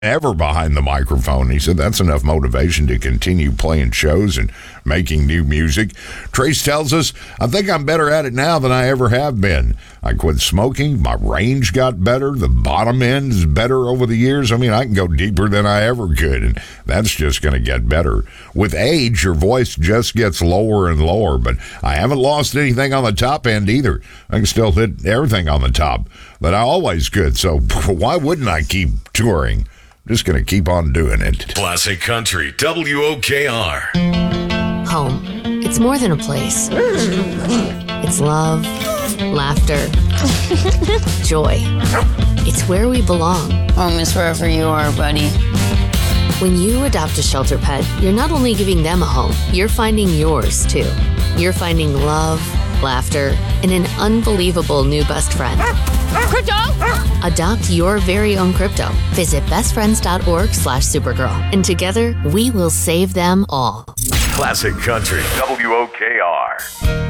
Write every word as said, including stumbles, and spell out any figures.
ever behind the microphone. He said that's enough motivation to continue playing shows and making new music. Trace tells us, I think I'm better at it now than I ever have been. I quit smoking. My range got better. The bottom end is better over the years. I mean, I can go deeper than I ever could, and that's just going to get better. With age, your voice just gets lower and lower, but I haven't lost anything on the top end either. I can still hit everything on the top, but I always could, so why wouldn't I keep touring? I'm just going to keep on doing it. Classic Country, W O K R. Home. It's more than a place. It's love, laughter, joy. It's where we belong. Home is wherever you are, buddy. When you adopt a shelter pet, you're not only giving them a home, you're finding yours, too. You're finding love, laughter, and an unbelievable new best friend. Crypto! Adopt your very own crypto. Visit bestfriends.org slash Supergirl. And together, we will save them all. Classic Country, W O K R.